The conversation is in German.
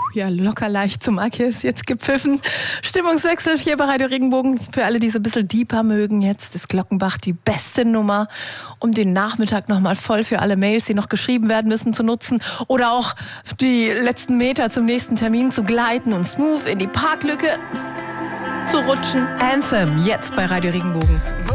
Ja, locker leicht zum Aki ist jetzt gepfiffen. Stimmungswechsel hier bei Radio Regenbogen. Für alle, die so ein bisschen deeper mögen, jetzt ist Glockenbach die beste Nummer, um den Nachmittag nochmal voll für alle Mails, die noch geschrieben werden müssen, zu nutzen. Oder auch die letzten Meter zum nächsten Termin zu gleiten und smooth in die Parklücke zu rutschen. Anthem, jetzt bei Radio Regenbogen.